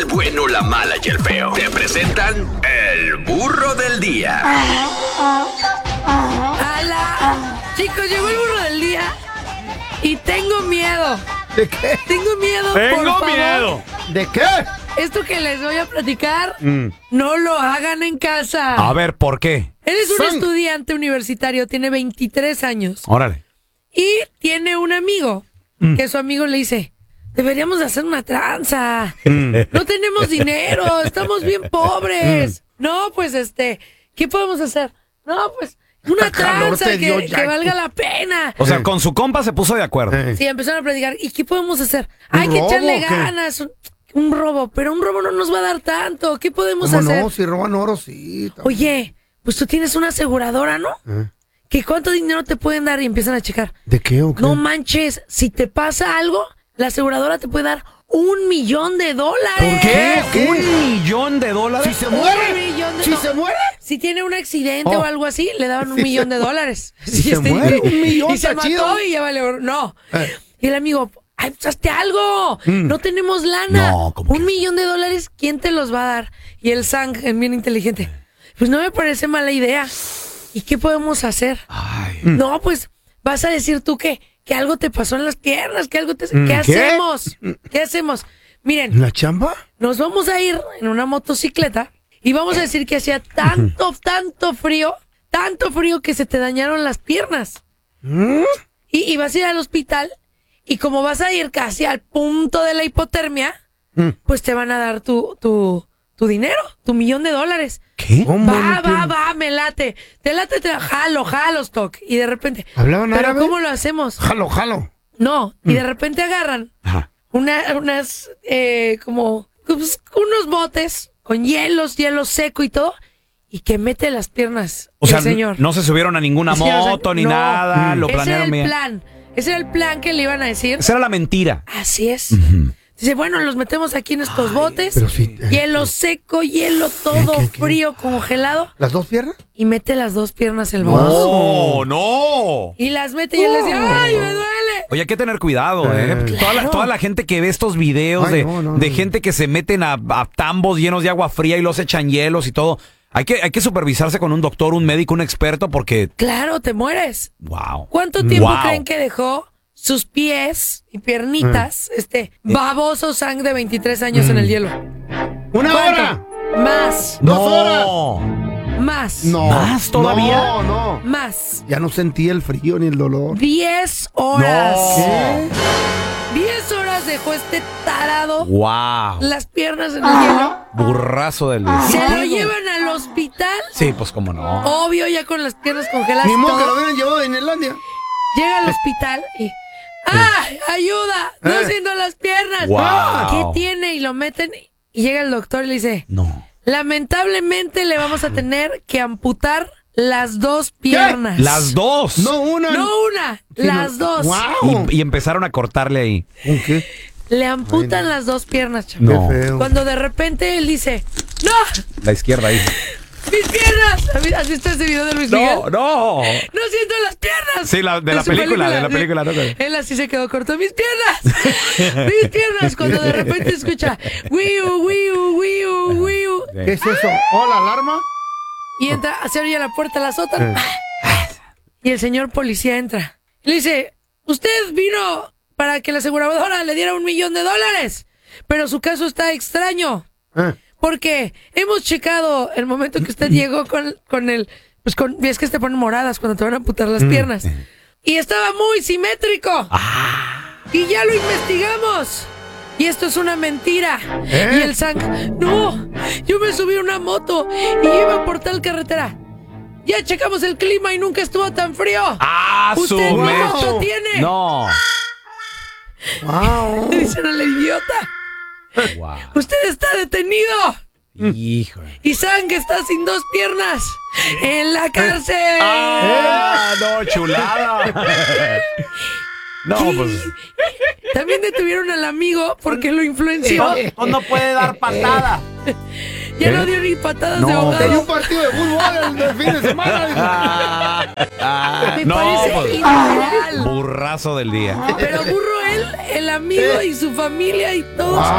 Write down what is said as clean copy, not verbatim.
bueno, la mala y el feo. Te presentan el burro del día. ¡Hala! Chicos, llegó el burro del día y tengo miedo. ¿De qué? Tengo miedo, Tengo por favor. miedo. ¿De qué? Esto que les voy a platicar, no lo hagan en casa. A ver, ¿por qué? Él es un Son. estudiante universitario, tiene 23 años. Órale. Y tiene un amigo, que su amigo le dice, deberíamos de hacer una tranza. No tenemos dinero, estamos bien pobres. No, pues ¿qué podemos hacer? No, pues una Hasta calor tranza te dio, que Jackie. valga la pena. O sea, con su compa se puso de acuerdo. Sí, empezaron a platicar. ¿Y qué podemos hacer? ¿Un Hay que robo echarle o qué? ganas. Un robo, pero un robo no nos va a dar tanto. ¿Qué podemos ¿Cómo hacer? no? Si roban oro, sí. también. Oye, pues tú tienes una aseguradora, ¿no? ¿Que cuánto dinero te pueden dar? Y empiezan a checar. ¿De qué o qué? No manches, si te pasa algo, la aseguradora te puede dar $1,000,000. ¿Por qué? ¿Qué? $1,000,000. ¿Si se muere? ¿Si no. se muere? Si tiene un accidente o algo así, le daban $1,000,000. Si se muere, $1,000,000 Y se está mató chido. y ya vale. No. Y el amigo, ¡ay, pues hazte algo! No tenemos lana. No, ¿cómo que? $1,000,000, ¿quién te los va a dar? Y el Sang, bien inteligente, pues no me parece mala idea. ¿Y qué podemos hacer? Ay. No, pues vas a decir tú que algo te pasó en las piernas, que algo te... ¿Qué hacemos? ¿Qué hacemos? Miren, ¿La chamba? nos vamos a ir en una motocicleta y vamos a decir que hacía tanto frío que se te dañaron las piernas. Y vas a ir al hospital y como vas a ir casi al punto de la hipotermia, pues te van a dar tu dinero, tu $1,000,000. ¿Qué? ¿Cómo? No Va, entiendo. me late. Te late, jalo, Stock. Y de repente, ¿Hablaban ¿pero árabe? cómo lo hacemos? Jalo. No, y de repente agarran Ajá. unas, como, pues, unos botes con hielo seco y todo, y que mete las piernas O sea, el señor. no se subieron a ninguna Sí, o sea, moto ni no. nada. Lo Ese era planearon el bien. plan. Ese era el plan que le iban a decir. Esa era la mentira. Así es. Dice, bueno, los metemos aquí en estos botes, pero sí, hielo seco, hielo todo ¿Qué? frío, congelado, ¿Las dos piernas? y mete las dos piernas el bote. ¡Oh, no! Y las mete y él le dice, ¡ay, me duele! Oye, hay que tener cuidado, ¿eh? Claro. Toda la gente que ve estos videos Ay, de no. gente que se meten a tambos llenos de agua fría y los echan hielos y todo. Hay que supervisarse con un doctor, un médico, un experto porque... Claro, te mueres. ¡Wow! ¿Cuánto tiempo Wow. creen que dejó sus pies y piernitas, baboso Sang de 23 años en el hielo? ¡Una ¿Cuánto? hora! Más, ¡2 horas! más, No. ¿Más todavía? No. más. Ya no sentí el frío ni el dolor. 10 horas. ¿Qué? 10 horas dejó este tarado ¡Wow! las piernas en el hielo. Burrazo del día. Se lo llevan al hospital. Sí, pues cómo no. Obvio, ya con las piernas congeladas. Ni y modo que lo todo. hubieran llevado de Inlandia. Llega al hospital y... ¡Ay, ayuda! ¡No siento las piernas! Wow. ¿Qué tiene? Y lo meten y llega el doctor y le dice... No. Lamentablemente le vamos a tener que amputar las dos piernas. Las dos. No una. No una, Sí, las no. dos. ¡Guau! Y empezaron a cortarle ahí. ¿Con qué? Le amputan las dos piernas, chaval. No. Qué feo. Cuando de repente él dice, ¡no! La izquierda ahí. ¡Mis piernas! ¿Has visto ese video de Luis Miguel? No. ¡No siento las piernas! Sí, de la su película, no. Él así se quedó corto. ¡Mis piernas! ¡Mis piernas! Cuando de repente escucha ¡wiu, wiu, wiu, wiu! ¿Qué es eso? ¿Oh, la alarma? Y entra, se abre la puerta, la azotan. Y el señor policía entra. Y le dice, usted vino para que la aseguradora le diera $1,000,000, pero su caso está extraño. Porque hemos checado el momento que usted llegó con el... Pues es que te ponen moradas cuando te van a amputar las piernas. Y estaba muy simétrico. Y ya lo investigamos. Y esto es una mentira. Y el Sang, no, yo me subí a una moto y iba por tal carretera. Ya checamos el clima y nunca estuvo tan frío. ¡Ah, su ¿Usted qué mecha! moto tiene? No. ¡Wow! Le dicen al idiota. Wow. Usted está detenido. Híjole. Y Sang está sin dos piernas. En la cárcel. ¡Ah, no, chulada! No, pues... También detuvieron al amigo porque lo influenció. No puede dar patada. Ya no dio ni patadas de No. Tenía ahogado. un partido de fútbol el fin de semana. Me No, parece pues, irreal. burrazo del día. Pero burro él, el amigo y su familia y todos.